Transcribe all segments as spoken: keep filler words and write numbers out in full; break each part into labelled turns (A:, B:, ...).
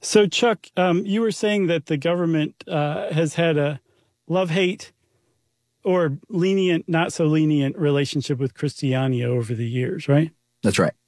A: So, Chuck, um, you were saying that the government uh, has had a love-hate or lenient, not so lenient relationship with Christiania over the years, right?
B: That's right.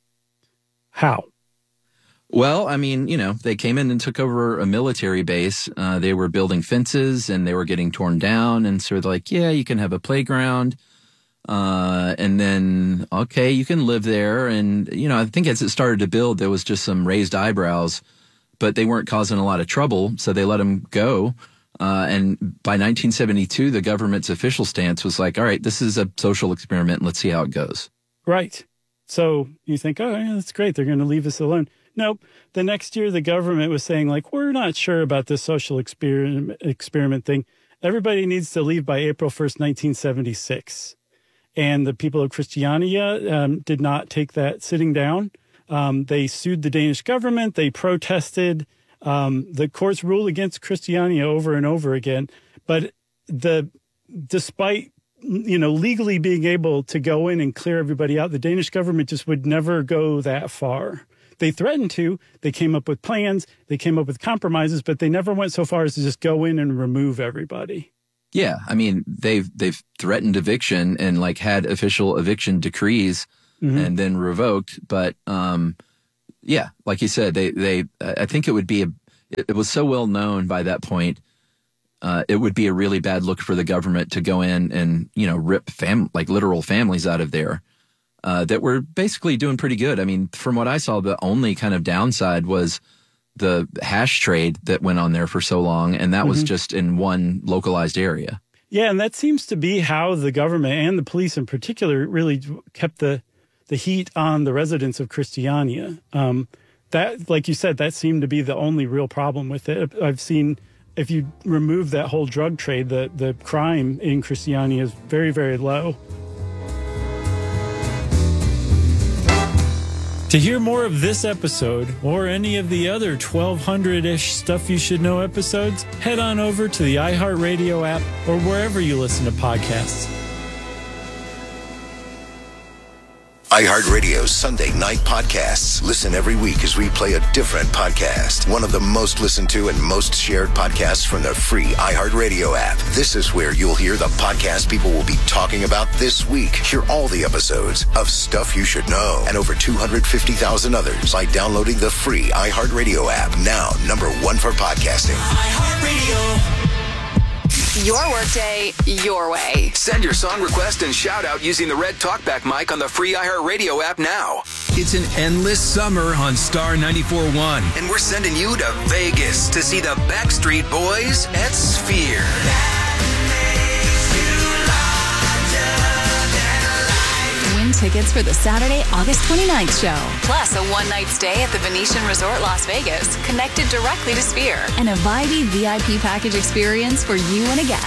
A: How?
B: Well, I mean, you know, they came in and took over a military base. Uh, they were building fences and they were getting torn down. And so they're like, yeah, you can have a playground. Uh, and then, okay, you can live there. And, you know, I think as it started to build, there was just some raised eyebrows, but they weren't causing a lot of trouble. So they let them go. Uh, and by nineteen seventy-two, the government's official stance was like, all right, this is a social experiment. Let's see how it goes.
A: Right. So you think, oh, yeah, that's great. They're going to leave us alone. Nope. The next year, the government was saying, like, we're not sure about this social experiment, experiment thing. Everybody needs to leave by April first, nineteen seventy-six. And the people of Christiania um, did not take that sitting down. Um, they sued the Danish government. They protested. Um, the courts ruled against Christiania over and over again. But the despite, you know, legally being able to go in and clear everybody out, the Danish government just would never go that far. They threatened to. They came up with plans. They came up with compromises, but they never went so far as to just go in and remove everybody.
B: Yeah, I mean, they've they've threatened eviction and like had official eviction decrees mm-hmm. and then revoked. But um, yeah, like you said, they they I think it would be a it was so well known by that point. Uh, it would be a really bad look for the government to go in and, you know, rip fam like literal families out of there. Uh, that were basically doing pretty good. I mean, from what I saw, the only kind of downside was the hash trade that went on there for so long, and that mm-hmm. was just in one localized area.
A: Yeah, and that seems to be how the government and the police in particular really kept the the heat on the residents of Christiania. Um, that, like you said, that seemed to be the only real problem with it. I've seen, if you remove that whole drug trade, the, the crime in Christiania is very, very low. To hear more of this episode or any of the other twelve hundred-ish Stuff You Should Know episodes, head on over to the iHeartRadio app or wherever you listen to podcasts.
C: iHeartRadio's Sunday night podcasts. Listen every week as we play a different podcast. One of the most listened to and most shared podcasts from the free iHeartRadio app. This is where you'll hear the podcast people will be talking about this week. Hear all the episodes of Stuff You Should Know and over two hundred fifty thousand others by downloading the free iHeartRadio app. Now, number one for podcasting.
D: iHeartRadio. Your workday, your way.
E: Send your song request and shout out using the red talkback mic on the free iHeartRadio app now.
F: It's an endless summer on Star ninety-four point one.
E: And we're sending you to Vegas to see the Backstreet Boys at Sphere.
D: Win tickets for the Saturday, August twenty-ninth show. Plus a one-night stay at the Venetian Resort Las Vegas, connected directly to Sphere. And a vibey V I P package experience for you and a guest.